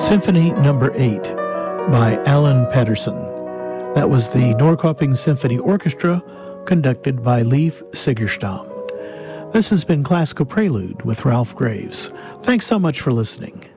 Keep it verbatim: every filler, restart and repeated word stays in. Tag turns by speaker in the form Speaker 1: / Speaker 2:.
Speaker 1: Symphony Number eight by Alan Patterson. That was the Norrköping Symphony Orchestra, conducted by Leif Sigerstam. This has been Classical Prelude with Ralph Graves. Thanks so much for listening.